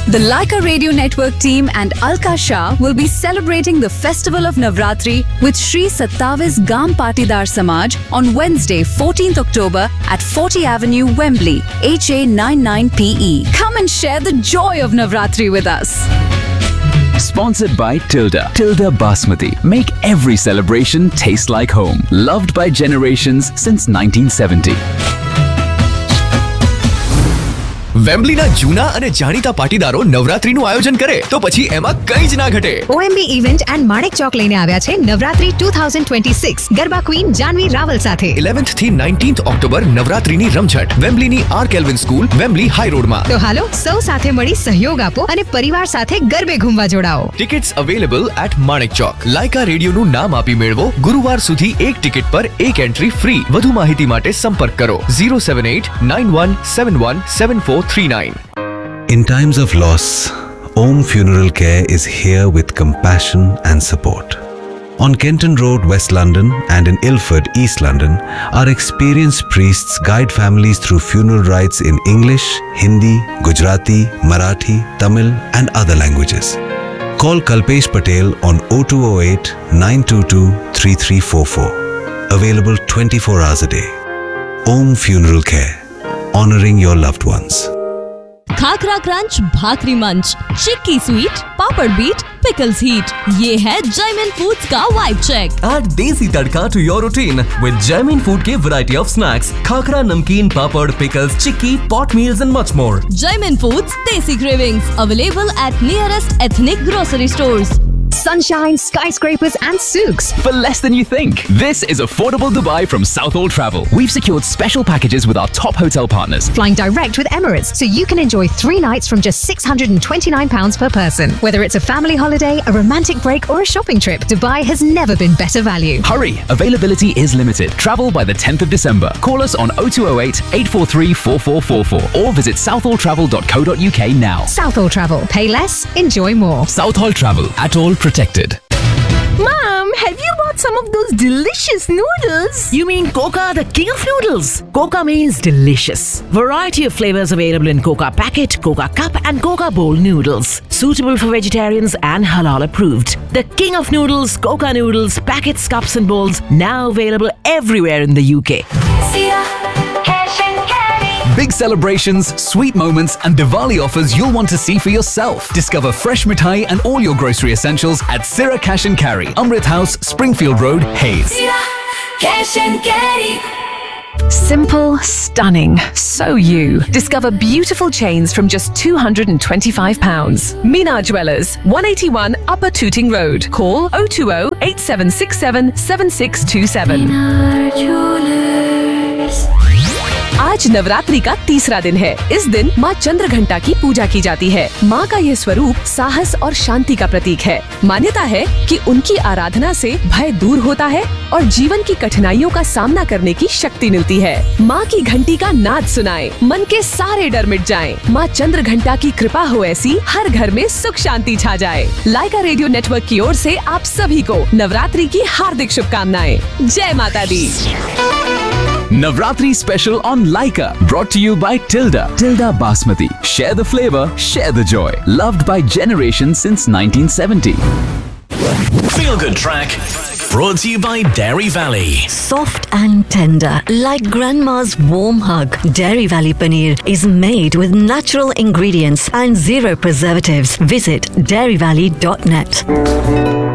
The Laika Radio Network team and Alka Shah will be celebrating the festival of Navratri with Shri Sattavis Gam Patidar Samaj on Wednesday, 14th October at 40 Avenue, Wembley, HA99PE. Come and share the joy of Navratri with us. Sponsored by Tilda Basmati. Make every celebration taste like home. Loved by generations since 1970. વેમ્બલીના જૂના અને જાણીતા પાટીદારો નવરાત્રીનું આયોજન કરે તો પછી એમાં કંઈ જ ના ઘટે. OMB event and Manek Chowk લઈને આવ્યા છે નવરાત્રી 2026 ગરબા ક્વીન જાનવી રાવલ સાથે 11th થી 19th ઓક્ટોબર નવરાત્રીની રમઝટ વેમ્બલીની R kelvin school Wembley high રોડમાં. તો હાલો સૌ સાથે મળી સહયોગ આપો અને પરિવાર સાથે ગરબે ઘૂમવા જોડાઓ. Tickets available at Manek Chowk. Lyka રેડિયોનું નામ આપી મેળવો. ગુરુવાર સુધી એક ટિકિટ પર એક એન્ટ્રી ફ્રી. વધુ માહિતી માટે સંપર્ક કરો 07891717439. In times of loss, Om Funeral Care is here with compassion and support. On Kenton Road, West London, and in Ilford, East London, our experienced priests guide families through funeral rites in English, Hindi, Gujarati, Marathi, Tamil, and other languages. Call Kalpesh Patel on 0208 922 3344. Available 24 hours a day. Om Funeral Care. Honoring your loved ones. Khakhra crunch, भाकरी मंच, चिक्की sweet, पापड़ beat, pickles heat. ये है Jaymin foods का vibe check. Add देसी तड़का to your routine with Jaimin Food के variety of snacks, khakhra, नमकीन, पापड़, pickles, chikki, pot meals and much more. Jaimin Foods Desi Cravings available at nearest ethnic grocery stores. Sunshine, skyscrapers and souks. For less than you think. This is affordable Dubai from Southall Travel. We've secured special packages with our top hotel partners. Flying direct with Emirates, so you can enjoy 3 nights from just £629 per person. Whether it's a family holiday, a romantic break or a shopping trip, Dubai has never been better value. Hurry! Availability is limited. Travel by the 10th of December. Call us on 0208 843 4444 or visit southalltravel.co.uk now. Southall Travel. Pay less, enjoy more. Southall Travel. At all protected. Mom, have you bought some of those delicious noodles? You mean Coca, the king of noodles? Coca means delicious. Variety of flavors available in Coca packet, Coca cup and Coca bowl noodles. Suitable for vegetarians and halal approved. The king of noodles, Coca noodles, packets, cups and bowls now available everywhere in the UK. Big celebrations, sweet moments, and Diwali offers you'll want to see for yourself. Discover fresh mithai and all your grocery essentials at Sira Cash and Carry, Amrit House, Springfield Road, Hayes. Cash and Carry. Simple, stunning, so you. Discover beautiful chains from just £225. Meena Jewellers, 181 Upper Tooting Road. Call 020 8767 7627. आज नवरात्रि का तीसरा दिन है. इस दिन माँ चंद्रघंटा की पूजा की जाती है. माँ का यह स्वरूप साहस और शांति का प्रतीक है. मान्यता है कि उनकी आराधना से भय दूर होता है और जीवन की कठिनाइयों का सामना करने की शक्ति मिलती है. माँ की घंटी का नाद सुनाएं, मन के सारे डर मिट जाएं. माँ चंद्रघंटा की कृपा हो ऐसी, हर घर में सुख शांति छा जाए. लाइका रेडियो नेटवर्क की ओर से आप सभी को नवरात्रि की हार्दिक शुभकामनाएं. जय माता दी. Navratri special on Laika, brought to you by Tilda Basmati. Share the flavor, share the joy. Loved by generations since 1970. Feel Good Track, brought to you by Dairy Valley. Soft and tender, like grandma's warm hug. Dairy Valley Paneer is made with natural ingredients and zero preservatives. Visit dairyvalley.net.